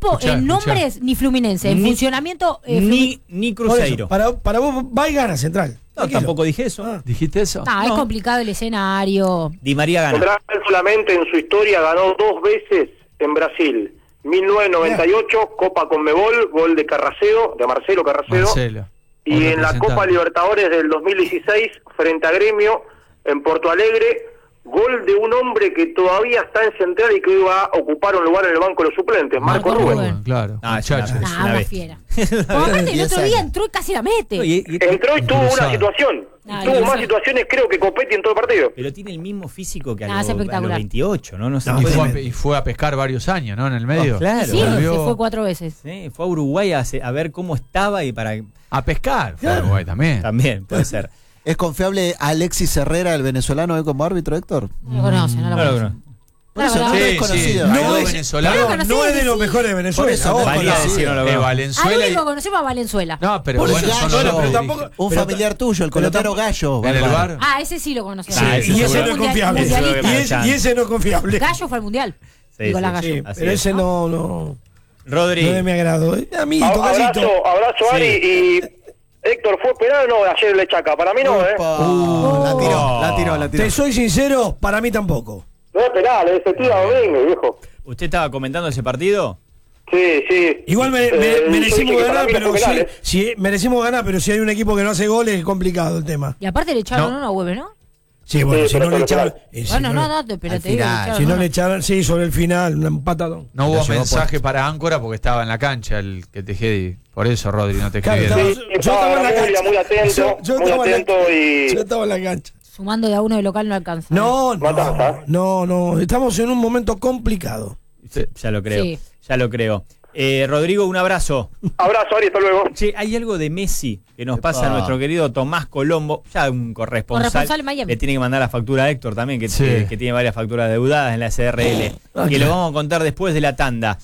equipo en nombres ni Fluminense, en funcionamiento ni Cruzeiro. Para vos va y gana Central. No, tampoco dije eso. ¿Dijiste eso? No, es complicado el escenario. Di María gana. Central solamente en su historia ganó 2 veces en Brasil. 1998, Copa Conmebol, gol de Marcelo Carracedo. Y en la Copa Libertadores del 2016, frente a Gremio, en Porto Alegre, gol de un hombre que todavía está en Central y que iba a ocupar un lugar en el banco de los suplentes, Marco Rubén. Claro. Una fiera. Aparte el otro día entró y casi la mete. Entró y tuvo una situación. Tuvo más situaciones, creo que Copetti en todo el partido. Pero tiene el mismo físico que a Es los espectacular. 28, ¿no? Y fue a pescar varios años, ¿no? En el medio. Claro. Sí, se fue 4 veces. Sí, fue a Uruguay a ver cómo estaba y para... A pescar. Fue a Uruguay también. También, puede ser. ¿Es confiable Alexis Herrera, el venezolano, como árbitro, Héctor? No lo conoce, no lo conoce. Por eso no es conocido. No es de los mejores de Venezuela. Al único conocemos a Valenzuela. No, pero bueno, pero tampoco. Un familiar tuyo, el colombiano Gallo. En el bar. Ese sí lo conocemos. Y ese no es confiable. Y ese no es confiable. Gallo fue al mundial. Nicolás Gallo. Pero ese no. Rodri. No es de mi agrado. Amiguito, Abrazo, Ari. Y Héctor, ¿fue penal o no ayer el Chaca? Para mí no, La tiró. Te soy sincero, para mí tampoco. No es penal, se tira Domínguez, viejo. ¿Usted estaba comentando ese partido? Sí. Igual merecimos ganar, pero merecimos ganar, pero si hay un equipo que no hace goles es complicado el tema. Y aparte le echaron una Hueve, ¿no? Sí, bueno, si no le echaron. Pero te digo, si no le echaron, sí, sobre el final, un patadón. No hubo mensaje para Áncora porque estaba en la cancha el que Tejedi. Por eso, Rodri, no te escribieron. Yo estaba en la cancha. Muy atento. Yo estaba en la cancha. Sumando de a uno de local no alcanza. No. Estamos en un momento complicado. Ya lo creo. Sí. Ya lo creo. Rodrigo, un abrazo. Abrazo, Ari, hasta luego. Che, hay algo de Messi que nos pasa a nuestro querido Tomás Colombo, ya un corresponsal en Miami. Le tiene que mandar la factura a Héctor también, que tiene varias facturas deudadas en la SRL, que lo vamos a contar después de la tanda.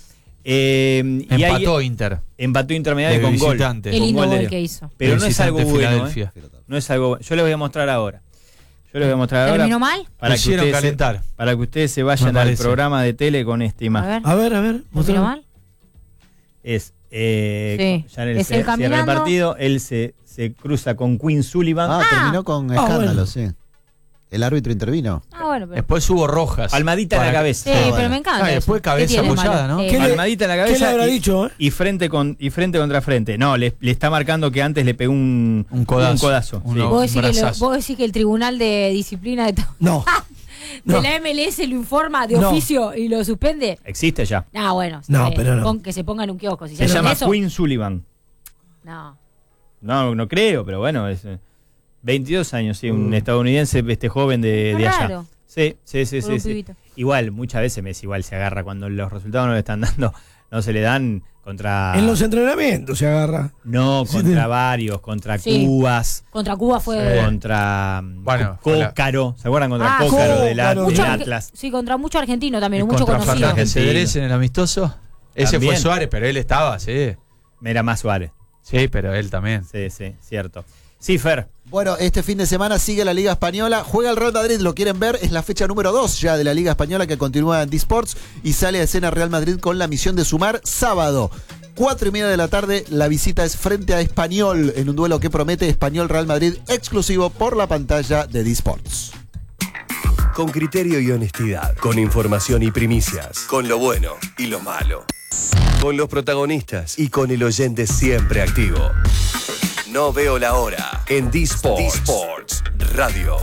Empató Inter Miami con gol. Qué lindo gol que hizo. Pero no es algo bueno. No es algo. Yo les voy a mostrar ahora. ¿Terminó mal? Para que ustedes se vayan al programa de tele con esta imagen. A ver. ¿Terminó mal? Es ya en el cierre del partido, él se cruza con Quinn Sullivan. Terminó con escándalo, sí. El árbitro intervino. Bueno, pero... Después hubo rojas. Palmadita en la cabeza. Sí, pero me encanta. Después cabeza apoyada, ¿no? Palmadita en la cabeza. ¿Qué le habrá dicho? Y frente contra frente. No, le está marcando que antes le pegó un codazo. ¿Vos decís que el Tribunal de Disciplina de No. de la MLS lo informa de oficio y lo suspende? Existe ya. Bueno. Pero no. Que se ponga en un kiosco. Si se llama Quinn Sullivan. No creo, pero bueno, es 22 años, sí, un estadounidense joven de allá. Sí. Igual, muchas veces Messi igual se agarra cuando los resultados no le están dando, no se le dan contra... En los entrenamientos se agarra. No, contra varios, contra Cubas. Contra Cuba fue... Contra Cócaro, ¿se acuerdan? Contra Cócaro del Atlas. Sí, contra mucho argentino también, mucho contra conocido. Fernández Cedrés en el amistoso. Ese fue Suárez, pero él estaba, sí. Era más Suárez. Sí, pero él también. Sí, cierto. Sí, Fer. Bueno, este fin de semana sigue la Liga Española, juega el Real Madrid, ¿lo quieren ver? Es la fecha número 2 ya de la Liga Española que continúa en D-Sports y sale a escena Real Madrid con la misión de sumar sábado. 4:30 de la tarde, la visita es frente a Español en un duelo que promete Español-Real Madrid exclusivo por la pantalla de D-Sports. Con criterio y honestidad, con información y primicias, con lo bueno y lo malo, con los protagonistas y con el oyente siempre activo. No veo la hora en D-Sports Radio.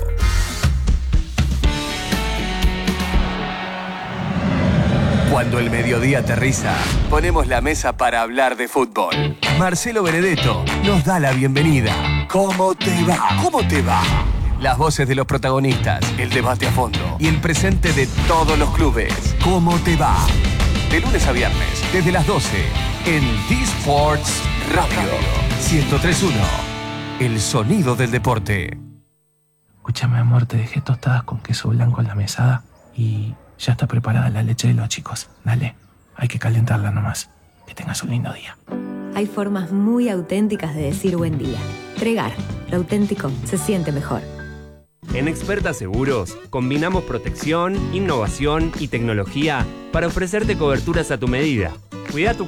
Cuando el mediodía aterriza, ponemos la mesa para hablar de fútbol. Marcelo Benedetto nos da la bienvenida. ¿Cómo te va? ¿Cómo te va? Las voces de los protagonistas, el debate a fondo y el presente de todos los clubes. ¿Cómo te va? De lunes a viernes, desde las 12, en D-Sports Radio. 103.1, el sonido del deporte. Escúchame, amor, te dejé tostadas con queso blanco en la mesada y ya está preparada la leche de los chicos. Dale, hay que calentarla nomás. Que tengas un lindo día. Hay formas muy auténticas de decir buen día. Pregar, lo auténtico se siente mejor. En Experta Seguros, combinamos protección, innovación y tecnología para ofrecerte coberturas a tu medida. Cuida tu